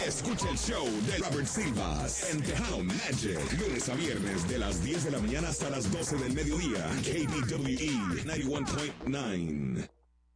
Escucha el show de Robert Silvas en Tejano Magic. Lunes a viernes de las 10 de la mañana hasta las 12 del mediodía. KBWE 91.9.